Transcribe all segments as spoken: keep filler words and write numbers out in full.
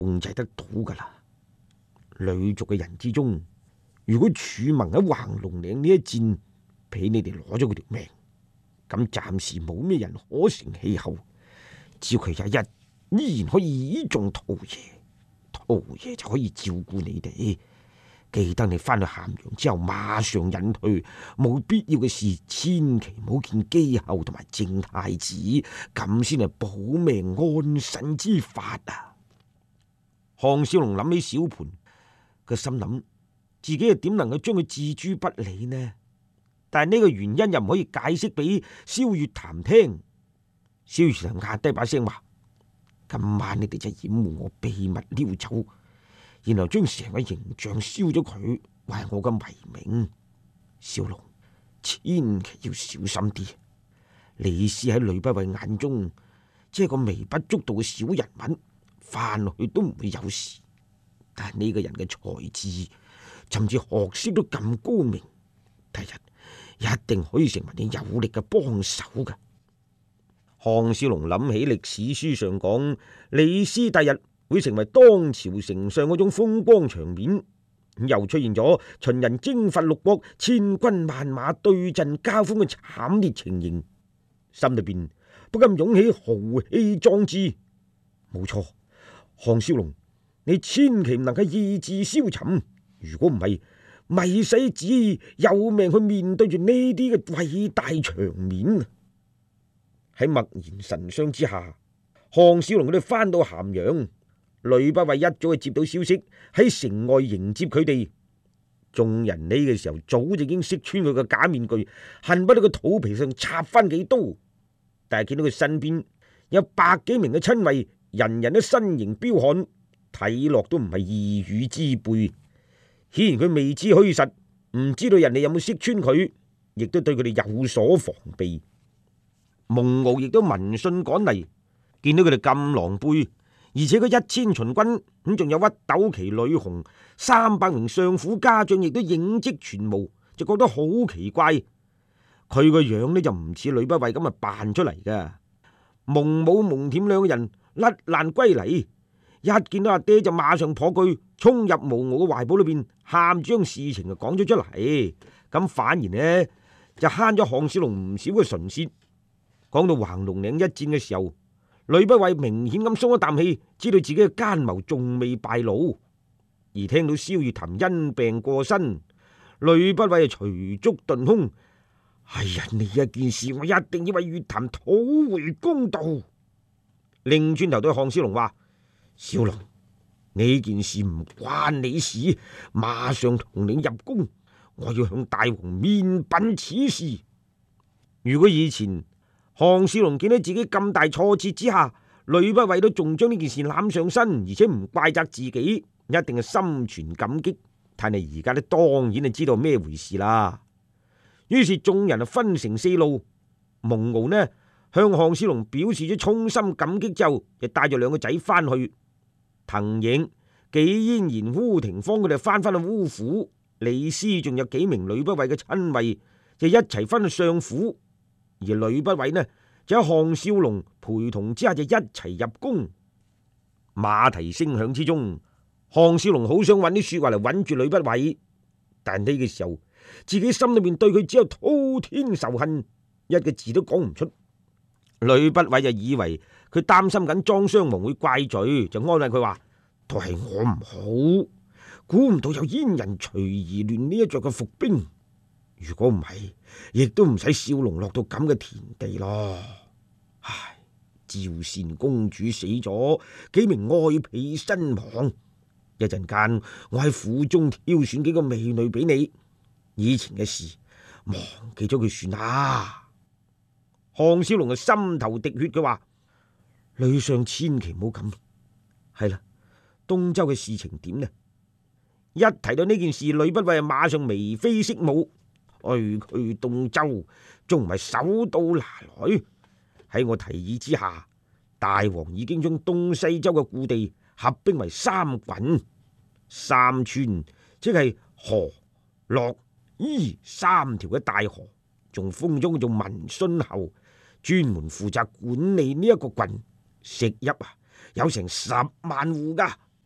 控制得到噶啦。呂族嘅人之中，如果楚盟喺橫龍嶺呢一戰俾你哋攞咗佢條命，咁暫時冇咩人可成氣候。只要佢有一日依然可以倚重陶爺，陶爺就可以照顧你哋。記得你翻去咸陽之後馬上隱退，冇必要嘅事千祈唔好見姬后同埋正太子，咁先係保命安身之法啊！項少龍諗起小盤，佢心諗自己又點能夠將佢置諸不理呢？但係呢個原因又唔可以解釋俾蕭月潭聽。蕭月潭壓低把聲話：今晚你哋就掩護我秘密溜走，然後將成個形象燒咗佢，為我嘅遺名。少龍，千祈要小心啲。李斯喺呂不韋眼中，只係個微不足道嘅小人物，翻去都唔會有事。但係呢個人嘅才智，甚至學識都咁高明，第日一定可以成為你有力嘅幫手嘅。項少龍諗起歷史書上講，李斯第日會成為當朝丞相嗰種風光場面，又出現咗秦人征伐六國、千軍萬馬對陣交鋒嘅慘烈情形，心裏邊不禁湧起豪氣壯志。冇錯，項少龍，你千祈唔能夠意志消沉，如果唔係，咪使旨意有命去面對住呢啲嘅偉大場面。喺默然神傷之下，項少龍佢哋翻到咸陽，呂不韋一早就接到消息，喺城外迎接佢哋。眾人呢個時候早就已經識穿佢個假面具，恨不得個肚皮上插翻幾刀。但係見到佢身邊有百幾名嘅親衛，人人都身形彪悍，睇落都唔係異羽之輩。顯然佢未知虛實，唔知道人哋有冇識穿佢，亦都對佢哋有所防備。蒙骜亦都聞訊趕嚟，見到佢哋咁狼狽，而且佢一千秦軍咁，仲有屈斗旗、呂紅三百名相府家將，亦都影迹全無，就覺得好奇怪。佢個樣呢就唔似呂不韋咁啊扮出嚟噶。蒙武、蒙恬兩個人甩爛歸嚟，一見到阿爹就馬上撲佢，衝入蒙骜嘅懷抱裏邊，喊將事情就講咗出嚟。咁反而呢就慳咗項少龍唔少嘅唇舌。講到橫龍嶺一戰嘅時候，呂不韋明顯咁鬆一啖氣，知道自己嘅奸謀仲未敗露。而聽到蕭月潭因病過身，呂不韋就隨足頓胸：哎呀，呢一件事我一定要為月潭討回公道。擰轉頭對項少龍話：少龍，呢件事唔關你事，馬上同你入宮，我要向大王面稟此事。如果以前項少龍見到自己咁大挫折之下，呂不韋都仲將呢件事攬上身，而且唔怪責自己，一定係心存感激。但係而家咧，當然係知道咩回事啦。於是眾人啊分成四路，蒙骜呢向項少龍表示咗衷心感激之後，就帶咗兩個仔翻去。滕盈、紀嫣然、烏廷芳佢哋翻翻去烏府，李斯仲有幾名呂不韋嘅親衛就一齊翻去相府。而呂不韋呢就喺項少龍陪同之下就一齊入宮。馬蹄聲響之中，項少龍好想揾啲說話嚟穩住呂不韋，但呢個時候自己心裏面對佢只有滔天仇恨，一個字都講唔出。呂不韋就以為佢擔心緊莊襄王會怪罪，就安慰佢話：都係我唔好，估唔到有燕人隨意亂呢一着嘅伏兵。如果唔係，亦都唔使少龍落到咁嘅田地咯。唉，趙善公主死咗，幾名愛婢身亡。一陣間我喺府中挑選幾個美女俾你，以前嘅事忘記咗佢算啦。項少龍嘅心頭滴血，佢話：呂相千祈唔好咁。係啦，東周嘅事情點呢？一提到呢件事，呂不韋馬上眉飛色舞。去去東周，仲唔係手到拿來？喺我提議之下，大王已經將東西周嘅故地合兵為三郡，三川即係河、洛、伊三條嘅大河，仲封咗佢做文信侯，專門負責管理呢一個郡。食邑啊，有成十萬戶噶。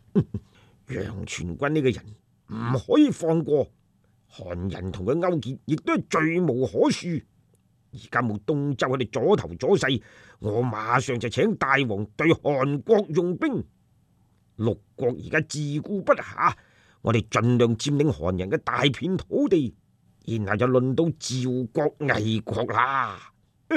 楊全軍呢個人唔可以放過，韓人同佢勾結，亦都係罪無可恕。而家冇東周喺度阻頭阻勢，我馬上就請大王對韓國用兵。六國而家自顧不暇，我哋盡量佔領韓人嘅大片土地，然後就輪到趙國、魏國啦。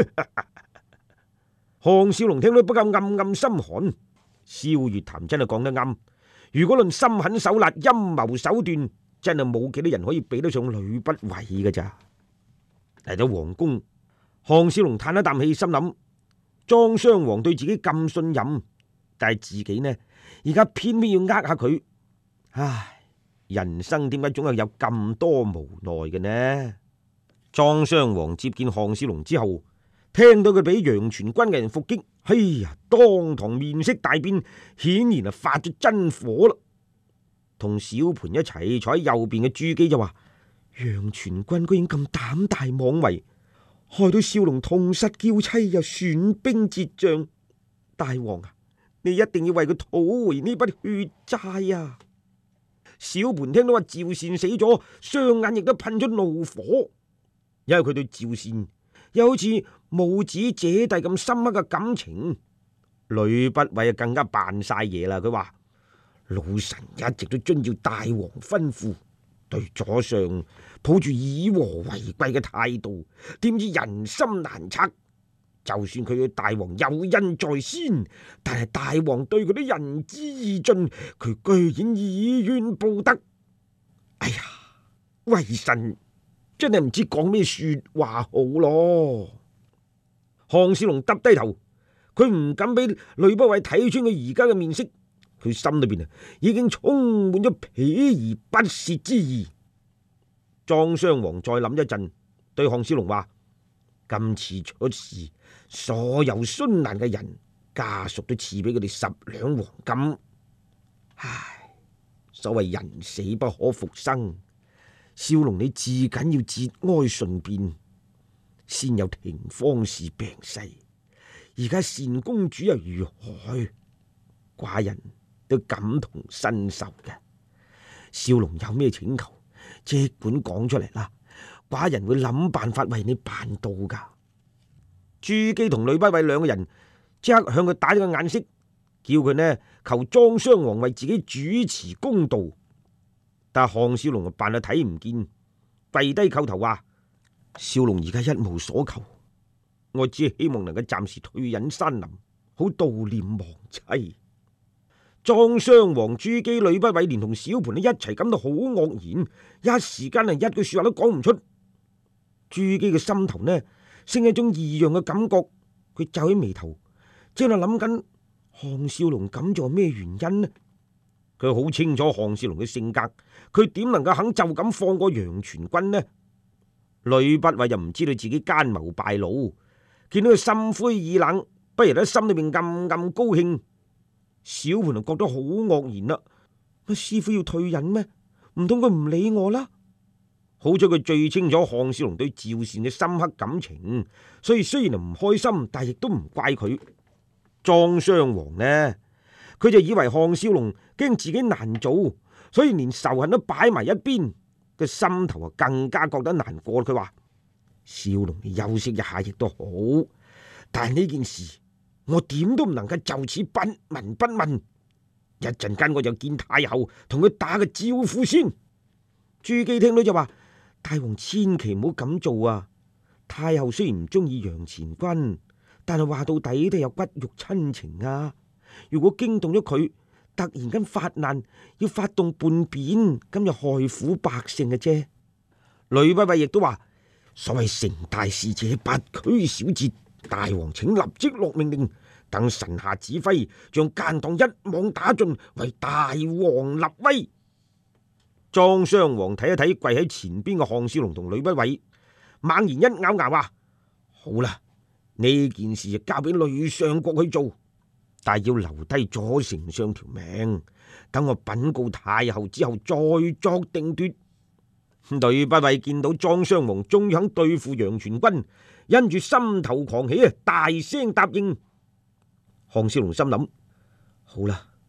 項少龍聽到不禁暗暗心寒。蕭月潭真係講得啱，如果論心狠手辣、陰謀手段，真係冇幾多人可以比得上呂不韋㗎咋。嚟到皇宮，項少龍嘆一啖氣，心諗莊襄王對自己咁信任，但係自己呢，而家偏偏要呃下佢。唉，人生點解總係有咁多無奈嘅呢？莊襄王接見項少龍之後，聽到佢俾楊全軍嘅人伏擊，哎呀，當堂面色大變，顯然係發咗真火啦。同小盤一齊坐喺右邊嘅朱姬就話：楊全軍居然咁膽大妄為，害到少龍痛失嬌妻，又損兵折將。大王啊，你一定要為佢討回呢筆血債啊！小盤聽到話趙善死咗，雙眼亦都噴出怒火，因為佢對趙善又好似母子姐弟咁深刻嘅感情。呂不韋啊更加扮晒嘢啦，佢話老臣一直都遵照大王吩咐，對左相抱住以和為貴嘅態度，點知人心難測。就算佢對大王有恩在先，但係大王對佢都仁至義盡，佢居然以怨報德。哎呀，為臣真係唔知講咩說話好咯。項少龍耷低頭，佢唔敢俾呂不韋睇穿佢而家嘅面色，佢心裏邊啊已經充滿咗鄙而不屑之意。莊襄王再諗一陣，對項少龍話：今次出事，所有殉難嘅人家屬都賜俾佢哋十兩黃金。唉，所謂人死不可復生，少龍你至緊要節哀順變。先有廷芳氏病逝，而家單公主又遇害，寡人都感同身受嘅。少龍有咩請求，即管講出嚟啦，寡人會諗辦法為你辦到噶。朱姬同呂不韋兩個人即刻向佢打咗個眼色，叫佢呢求莊襄王為自己主持公道。但係項少龍就扮到睇唔見，跪低叩頭話：少龍而家一無所求，我只係希望能夠暫時退隱山林，好悼念亡妻。莊襄王、朱姬、呂不韋連同小盤一齊感到好愕然，一時間係一句說話都講唔出。朱姬嘅心頭呢生一種異樣嘅感覺，佢皺起眉頭，正係諗緊項少龍咁做係咩原因呢？佢好清楚項少龍嘅性格，佢點能夠肯就咁放過楊全軍呢？呂不韋又唔知道自己奸謀敗露，見到佢心灰意冷，不如喺心裏邊暗暗高興。小盤就覺得好愕然啦，乜師傅要退隱咩？唔通佢唔理我啦？好彩佢最清楚項少龍對趙善嘅深刻感情，所以雖然唔開心，但係亦都唔怪佢。莊襄王呢，佢就以為項少龍驚自己難做，所以連仇恨都擺埋一邊，個心頭啊更加覺得難過。佢話：少龍你休息一下亦都好，但係呢件事我點都唔能夠就此不聞不問。一陣間我就見太后，同佢打個招呼先。朱姬聽到就話：大王千祈唔好咁做啊！太后雖然唔中意楊前軍，但係話到底都有骨肉親情啊！如果驚動咗佢，突然間發難，要發動叛變，咁就害苦百姓嘅啫。呂不韋亦都話：所謂成大事者，不拘小節。大王請立即落命令，等臣下指揮，將奸黨一網打盡，為大王立威。莊襄王睇一睇跪喺前邊嘅項少龍同呂不韋，猛然一咬牙話：好啦，呢件事就交俾呂相國去做，但係要留低左丞相條命，等我稟告太后之後再作定奪。呂不韋見到莊襄王終於肯對付楊全軍，因住心頭狂喜啊，大聲答應。項少龍心諗：好啦，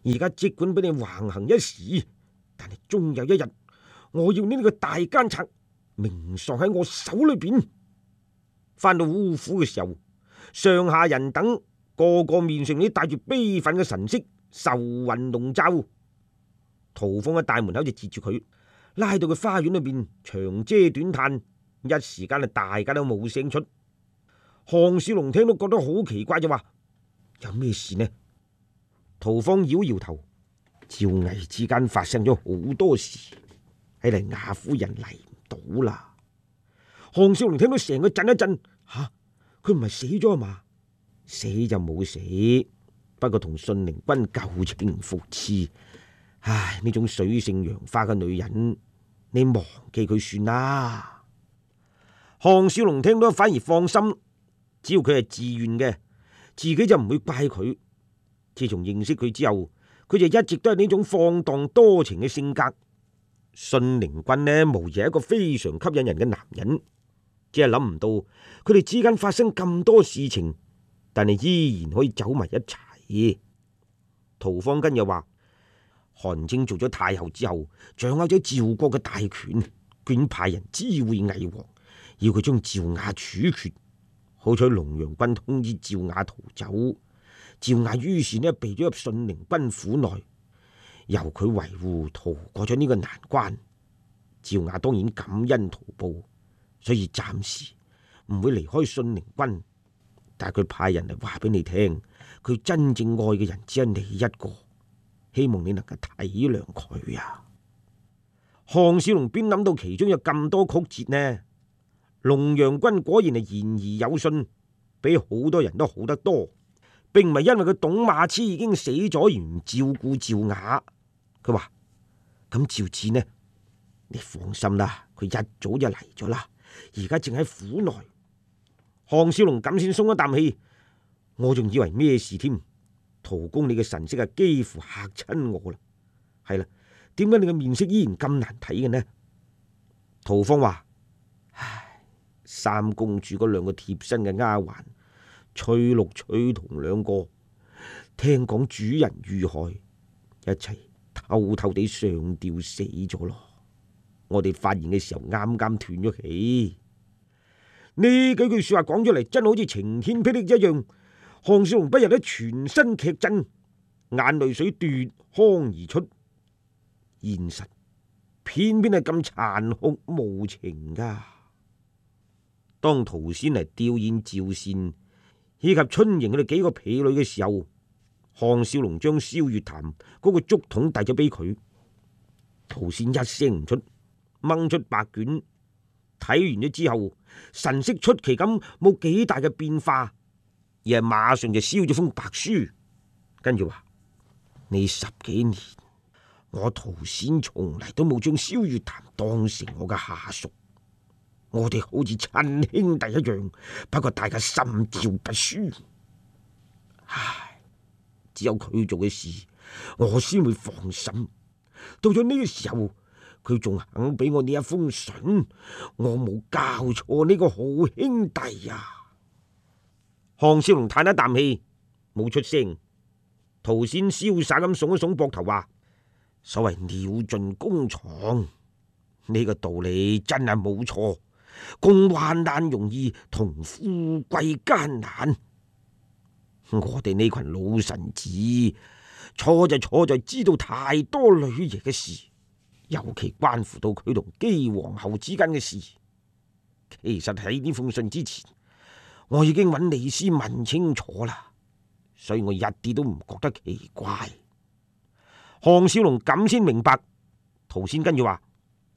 而家即管俾你橫行一時，但係終有一日，我要呢個大奸賊明喪喺我手裏邊。翻到烏府嘅時候，上下人等個個面上都帶住悲憤嘅神色，愁雲籠罩。陶芳喺大門口就截住佢，拉到佢花園裏邊長嗟短嘆，一時間啊，大家都冇聲出。項少龍聽到覺得好奇怪，就話：有咩事呢？陶芳搖搖頭，趙魏之間發生咗好多事，睇嚟雅夫人嚟唔到啦。項少龍聽到成個震一震，吓，佢唔係死咗啊嘛？死就冇死，不過同信陵君舊情復熾。唉，呢種水性楊花嘅女人，你忘記佢算啦。項少龍聽到反而放心，只要佢係自願嘅，自己就唔會怪佢。自從認識佢之後，佢就一直都係呢種放蕩多情嘅性格。信陵君呢，無疑係一個非常吸引人嘅男人，只係諗唔到佢哋之間發生咁多事情，但係依然可以走埋一齊。陶方根又話：韓青做咗太后之後，掌握咗趙國嘅大權，竟派人知會魏王，要佢將趙雅處決。好彩龍陽君通知趙雅逃走，趙雅於是呢避咗入信陵君府內，由佢維護，逃過咗呢個難關。趙雅當然感恩圖報，所以暫時唔會離開信陵君，但係佢派人嚟話俾你聽，佢真正愛嘅人只係你一個，希望你能夠體諒佢啊！項少龍邊諗到其中有咁多曲折呢？龍陽君果然係言而有信，比好多人都好得多，並唔係因為佢董馬痴已經死咗而唔照顧趙雅。佢話：咁趙志呢？你放心啦，佢一早就嚟咗啦，而家正喺府內。項少龍咁先鬆一啖氣，我仲以為咩事添？陶公你嘅神色啊，幾乎嚇親我啦。係啦，點解你嘅面色依然咁難睇嘅呢？陶芳話：唉，三公主嗰兩個貼身嘅丫鬟翠綠、翠同兩個，聽講主人遇害，一齊偷偷地上吊死咗咯。我哋發現嘅時候啱啱斷咗氣。呢幾句說話講出嚟，真好似晴天霹靂一樣。項少龍不由得全身劇震，眼淚水奪眶而出。現實偏偏係咁殘酷無情噶。當陶仙嚟吊唁趙善以及春瑩佢哋幾個婢女嘅時候，項少龍將蕭月潭嗰個竹筒遞咗俾佢。陶仙一聲唔出，掹出白卷睇完咗之後，神色出奇咁冇幾大嘅變化，而係馬上就燒咗封白書，跟住話：呢十幾年我陶仙從嚟都冇將蕭月潭當成我嘅下屬，我哋好似親兄弟一樣，不過大家心照不宣。唉，只有佢做嘅事，我先會放心。到咗呢個時候，佢仲肯俾我呢一封信，我冇教錯呢個好兄弟啊！項少龍嘆一啖氣，冇出聲。陶仙瀟灑咁聳一聳膊頭，話：所謂鳥盡弓藏，呢個道理真係冇錯。共患難容易，同富貴艱難。我哋呢群老臣子錯就錯在知道太多女爺嘅事，尤其關乎到佢同姬皇后之間嘅事。其實喺呢封信之前，我已經揾李師問清楚啦，所以我一啲都唔覺得奇怪。項少龍咁先明白。陶仙跟住話：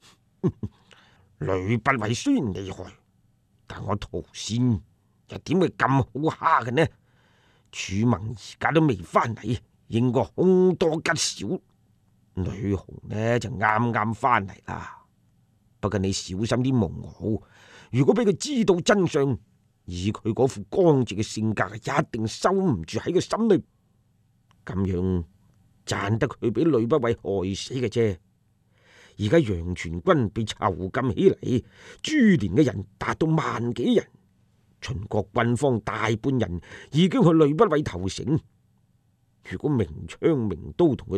呂不韋雖然厲害，但我陶仙又點會咁好蝦嘅呢？楚盟而家都未翻嚟，應該凶多吉少。呂紅呢就啱啱翻嚟啦。不過你小心啲蒙好，如果俾佢知道真相，以佢嗰副剛直嘅性格，一定收唔住喺個心裏。咁樣賺得佢俾呂不韋害死嘅啫。而家楊全軍被囚禁起嚟，株連嘅人達到萬幾人，秦國軍方大半人已經去呂不韋投誠。 如果明槍明刀同佢